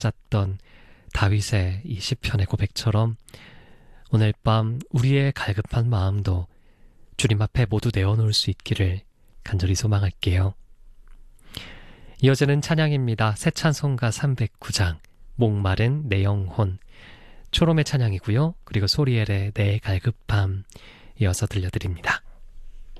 짰던 다윗의 이 시편의 고백처럼 오늘 밤 우리의 갈급한 마음도 주님 앞에 모두 내어놓을 수 있기를 간절히 소망할게요. 이어지는 찬양입니다. 새 찬송가 309장 목마른 내 영혼, 초롬의 찬양이고요. 그리고 소리엘의 내 갈급함 이어서 들려드립니다.